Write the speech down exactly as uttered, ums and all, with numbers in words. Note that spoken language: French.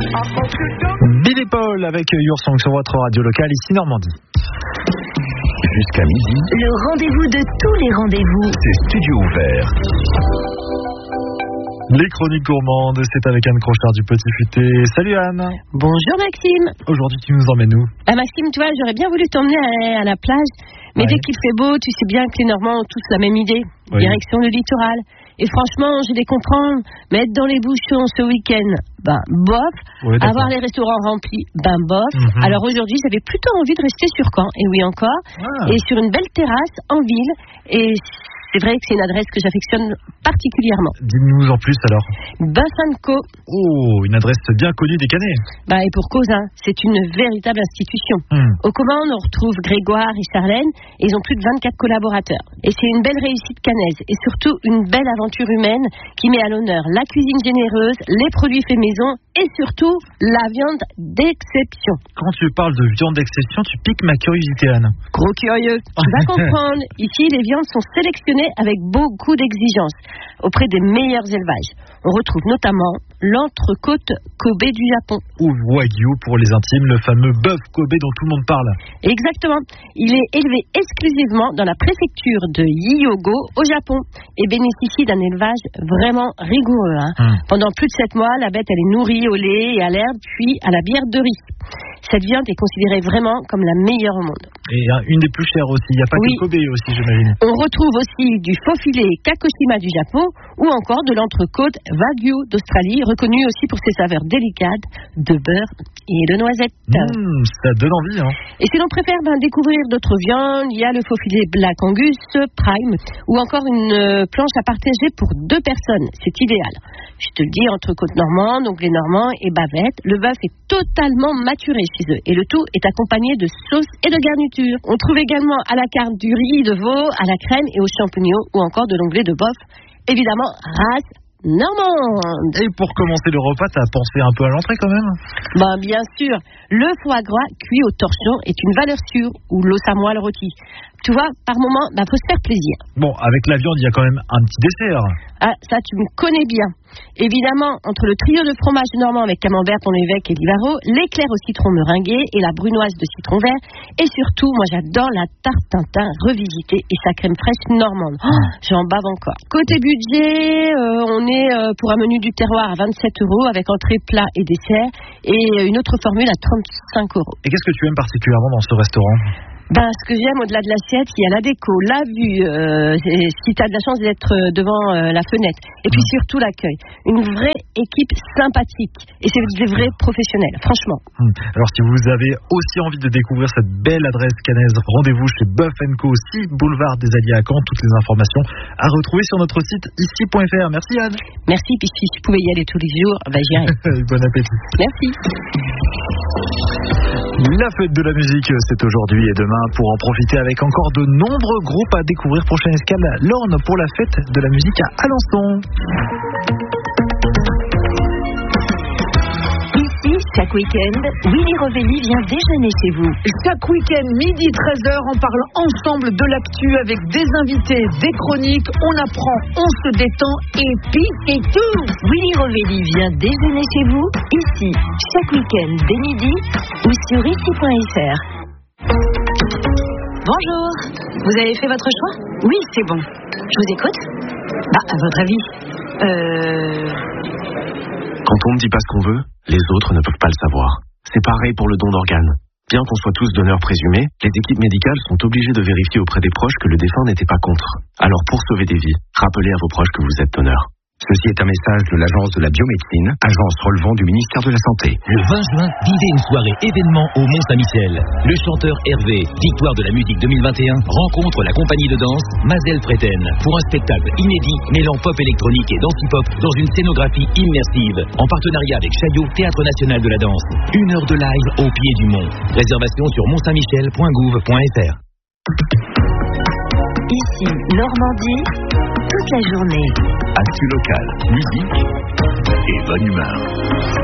Billy Paul avec Your Song sur votre radio locale, ici Normandie. Jusqu'à midi, le rendez-vous de tous les rendez-vous. C'est Studio Ouvert. Les chroniques gourmandes, c'est avec Anne Crochard du Petit Futé. Salut Anne. Bonjour Maxime. Aujourd'hui, tu nous emmènes où? Ah Maxime, tu vois, j'aurais bien voulu t'emmener à, à la plage, mais ouais. Dès qu'il fait beau, tu sais bien que les Normands ont tous la même idée. Oui. Direction le littoral. Et franchement, je les comprends, mais être dans les bouchons ce week-end, ben bof. Oui, avoir les restaurants remplis, ben bof. Mm-hmm. Alors aujourd'hui, j'avais plutôt envie de rester sur Caen, et oui encore, ah. et sur une belle terrasse en ville. Et c'est vrai que c'est une adresse que j'affectionne particulièrement. Dis-nous en plus alors. Buff and Co. Oh, une adresse bien connue des Canets. Bah et pour cause, hein, c'est une véritable institution. Mm. Aux commandes, on retrouve Grégoire et Charlène, et ils ont plus de vingt-quatre collaborateurs. Et c'est une belle réussite cannaise, et surtout une belle aventure humaine qui met à l'honneur la cuisine généreuse, les produits faits maison, et surtout la viande d'exception. Quand tu parles de viande d'exception, tu piques ma curiosité, Anne. Gros curieux. Tu vas comprendre. Ici, les viandes sont sélectionnées avec beaucoup d'exigences auprès des meilleurs élevages. On retrouve notamment l'entrecôte Kobe du Japon. Ou Wagyu pour les intimes, le fameux bœuf Kobe dont tout le monde parle. Exactement. Il est élevé exclusivement dans la préfecture de Hyogo au Japon et bénéficie d'un élevage vraiment rigoureux. Hein. Hum. Pendant plus de sept mois, la bête elle est nourrie au lait et à l'herbe, puis à la bière de riz. Cette viande est considérée vraiment comme la meilleure au monde. Et hein, une des plus chères aussi. Il n'y a pas oui. que Kobe aussi, j'imagine. On retrouve aussi du faux filet Kagoshima du Japon ou encore de l'entrecôte Wagyu d'Australie, reconnue aussi pour ses saveurs délicates de beurre et de noisettes. Mmh, ça donne envie. Hein. Et si l'on préfère ben, découvrir d'autres viandes, il y a le faux filet Black Angus Prime ou encore une euh, planche à partager pour deux personnes. C'est idéal. Je te le dis, entrecôte normande, donc les Normands et bavette. Le bœuf est totalement maturé chez eux et le tout est accompagné de sauce et de garniture. On trouve également à la carte du riz de veau, à la crème et aux champignons ou encore de l'onglet de bœuf. Évidemment, race normande. Et pour commencer le repas, t'as pensé un peu à l'entrée quand même? Ben bien sûr, le foie gras cuit au torchon est une valeur sûre, ou l'os à moelle rôti. Tu vois, par moment, ben faut se faire plaisir. Bon, avec la viande, il y a quand même un petit dessert. Ah, ça tu me connais bien. Évidemment, entre le trio de fromage normand avec camembert, pont l'évêque et Livaro, l'éclair au citron meringué et la brunoise de citron vert, et surtout, moi j'adore la tarte Tintin revisitée et sa crème fraîche normande. Oh, j'en bave encore. Côté budget, euh, on est euh, pour un menu du terroir à vingt-sept euros avec entrée, plat et dessert, et une autre formule à trente-cinq euros. Et qu'est-ce que tu aimes particulièrement dans ce restaurant? Ben, ce que j'aime au-delà de l'assiette, il y a la déco, la vue, euh, si tu as de la chance d'être devant euh, la fenêtre, et puis mmh. surtout l'accueil. Une vraie équipe sympathique, et c'est des vrais professionnels, franchement. Mmh. Alors si vous avez aussi envie de découvrir cette belle adresse cannaise, rendez-vous chez Buff and Co, six boulevard des Alliés à Caen. Toutes les informations à retrouver sur notre site ici point f r. Merci Anne. Merci, puis si je pouvais y aller tous les jours, ben j'irai. Bon appétit. Merci. La fête de la musique, c'est aujourd'hui et demain pour en profiter avec encore de nombreux groupes à découvrir. Prochaine escale, l'Orne pour la fête de la musique à Alençon. Ici, chaque week-end, Willy Rovelli vient déjeuner chez vous. Chaque week-end, midi treize heures, on parle ensemble de l'actu avec des invités, des chroniques, on apprend, on se détend et puis c'est tout. Willy Rovelli vient déjeuner chez vous, ici, chaque week-end dès midi ou sur ici point f r. Bonjour, vous avez fait votre choix? Oui, c'est bon. Je vous écoute. Bah, à votre avis Euh... Quand on ne dit pas ce qu'on veut, les autres ne peuvent pas le savoir. C'est pareil pour le don d'organes. Bien qu'on soit tous donneurs présumés, les équipes médicales sont obligées de vérifier auprès des proches que le défunt n'était pas contre. Alors pour sauver des vies, rappelez à vos proches que vous êtes donneur. Ceci est un message de l'Agence de la biomédecine, agence relevant du ministère de la Santé. Le vingt juin, vivez une soirée événement au Mont-Saint-Michel. Le chanteur Hervé, victoire de la musique deux mille vingt et un, rencontre la compagnie de danse Mazel Freten pour un spectacle inédit mêlant pop électronique et danse hip-hop dans une scénographie immersive en partenariat avec Chaillot, Théâtre National de la Danse. Une heure de live au pied du mont. Réservation sur mont saint michel point gouv point f r. Ici, Normandie, toute la journée. Actu locale, musique et bonne humeur.